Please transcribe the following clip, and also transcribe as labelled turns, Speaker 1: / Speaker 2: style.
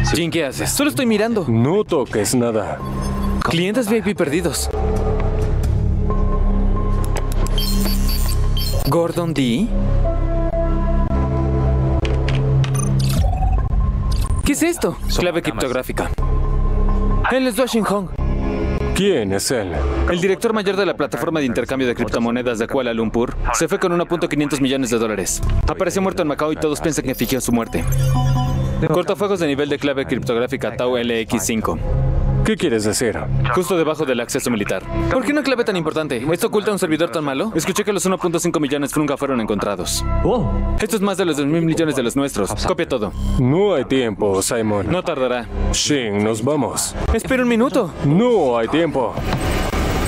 Speaker 1: Jin, ¿qué haces? Solo estoy mirando.
Speaker 2: No toques nada.
Speaker 1: Clientes VIP perdidos. Gordon D. ¿Qué es esto? Clave criptográfica. Él es Duo-Shin Hong,
Speaker 2: ¿Quién es él?
Speaker 1: el director mayor de la plataforma de intercambio de criptomonedas de Kuala Lumpur. Se fue con 1.500 millones de dólares. Apareció muerto en Macao y todos piensan que fingió su muerte. Cortafuegos de nivel de clave criptográfica Tau LX5.
Speaker 2: ¿Qué quieres decir?
Speaker 1: Justo debajo del acceso militar. ¿Por qué una clave tan importante? ¿Esto oculta un servidor tan malo? Escuché que los 1.5 millones nunca fueron encontrados. Esto es más de los 2.000 millones de los nuestros. Copia todo.
Speaker 2: No hay tiempo, Simon.
Speaker 1: No tardará.
Speaker 2: Shin, nos vamos.
Speaker 1: Espera un minuto.
Speaker 2: No hay tiempo.